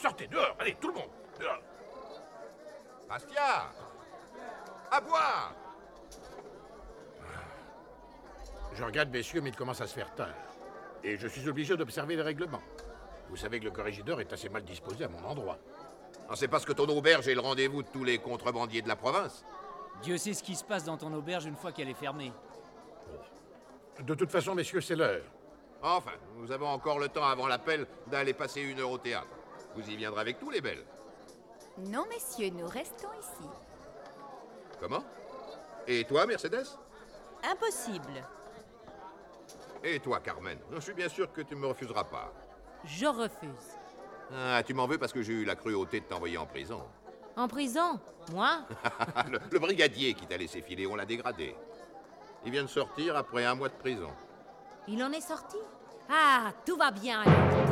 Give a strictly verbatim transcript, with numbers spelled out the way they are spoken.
sortez, dehors, allez, tout le monde, dehors. Bastia! À boire! Je regrette, messieurs, mais il commence à se faire tard. Et je suis obligé d'observer les règlements. Vous savez que le corrégidor est assez mal disposé à mon endroit. Ah, c'est parce que ton auberge est le rendez-vous de tous les contrebandiers de la province. Dieu sait ce qui se passe dans ton auberge une fois qu'elle est fermée. De toute façon, messieurs, c'est l'heure. Enfin, nous avons encore le temps avant l'appel d'aller passer une heure au théâtre. Vous y viendrez avec tous les belles. Non, messieurs, nous restons ici. Comment? Et toi, Mercedes? Impossible. Et toi, Carmen? Je suis bien sûr que tu ne me refuseras pas. Je refuse. Ah, tu m'en veux parce que j'ai eu la cruauté de t'envoyer en prison. En prison? Moi? le, le brigadier qui t'a laissé filer, on l'a dégradé. Il vient de sortir après un mois de prison. Il en est sorti? Ah, tout va bien alors.